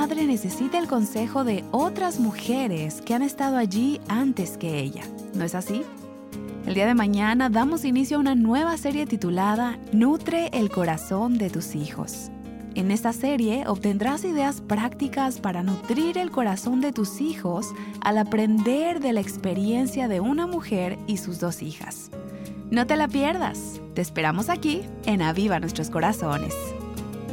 madre necesita el consejo de otras mujeres que han estado allí antes que ella. ¿No es así? El día de mañana damos inicio a una nueva serie titulada Nutre el corazón de tus hijos. En esta serie obtendrás ideas prácticas para nutrir el corazón de tus hijos al aprender de la experiencia de una mujer y sus 2 hijas. No te la pierdas. Te esperamos aquí en Aviva Nuestros Corazones.